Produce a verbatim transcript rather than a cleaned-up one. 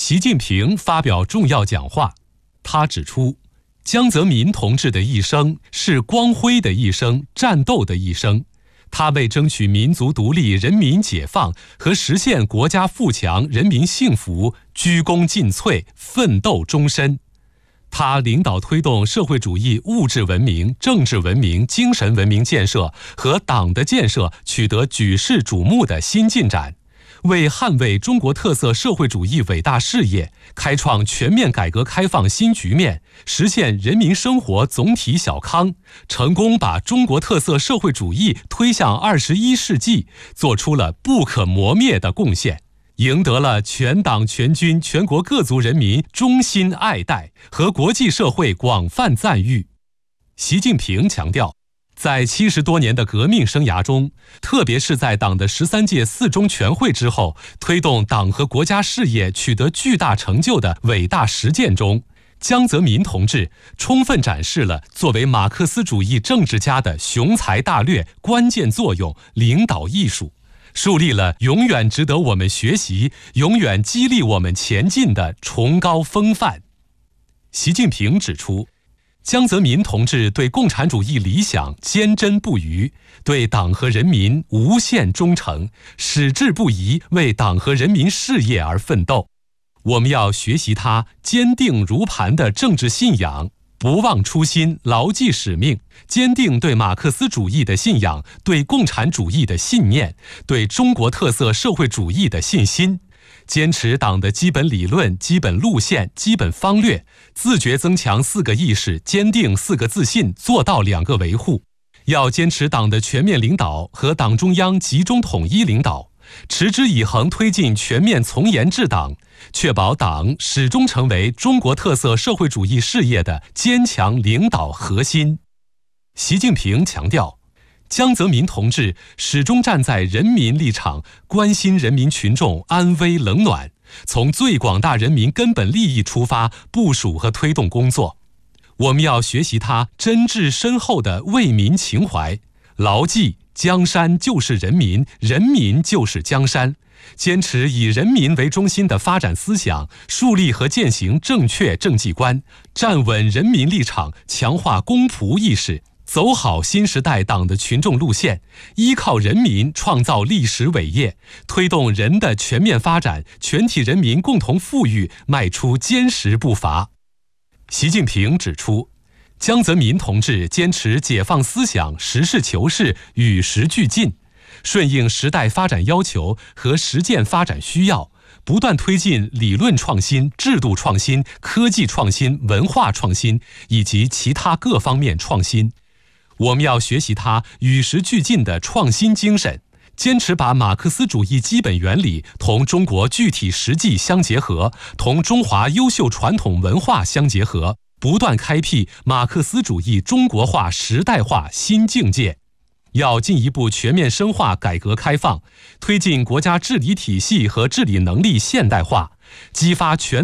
习近平发表重要讲话，他指出，江泽民同志的一生是光辉的一生，战斗的一生。他为争取民族独立、人民解放和实现国家富强、人民幸福，鞠躬尽瘁，奋斗终身。他领导推动社会主义物质文明、政治文明、精神文明建设和党的建设取得举世瞩目的新进展，为捍卫中国特色社会主义伟大事业，开创全面改革开放新局面，实现人民生活总体小康，成功把中国特色社会主义推向二十一世纪，做出了不可磨灭的贡献，赢得了全党全军全国各族人民衷心爱戴和国际社会广泛赞誉。习近平强调，在七十多年的革命生涯中，特别是在党的十三届四中全会之后，推动党和国家事业取得巨大成就的伟大实践中，江泽民同志充分展示了作为马克思主义政治家的雄才大略、关键作用、领导艺术，树立了永远值得我们学习、永远激励我们前进的崇高风范。习近平指出，江泽民同志对共产主义理想坚贞不渝，对党和人民无限忠诚，矢志不移为党和人民事业而奋斗。我们要学习他坚定如磐的政治信仰，不忘初心，牢记使命，坚定对马克思主义的信仰，对共产主义的信念，对中国特色社会主义的信心，坚持党的基本理论、基本路线、基本方略，自觉增强四个意识，坚定四个自信，做到两个维护。要坚持党的全面领导和党中央集中统一领导，持之以恒推进全面从严治党，确保党始终成为中国特色社会主义事业的坚强领导核心。习近平强调，江泽民同志始终站在人民立场，关心人民群众安危冷暖，从最广大人民根本利益出发部署和推动工作。我们要学习他真挚深厚的为民情怀，牢记江山就是人民，人民就是江山，坚持以人民为中心的发展思想，树立和践行正确政绩观，站稳人民立场，强化公仆意识，走好新时代党的群众路线，依靠人民创造历史伟业，推动人的全面发展，全体人民共同富裕迈出坚实步伐。习近平指出，江泽民同志坚持解放思想，实事求是，与时俱进，顺应时代发展要求和实践发展需要，不断推进理论创新、制度创新、科技创新、文化创新以及其他各方面创新。我们要学习他与时俱进的创新精神，坚持把马克思主义基本原理同中国具体实际相结合，同中华优秀传统文化相结合，不断开辟马克思主义中国化时代化新境界。要进一步全面深化改革开放，推进国家治理体系和治理能力现代化，激发全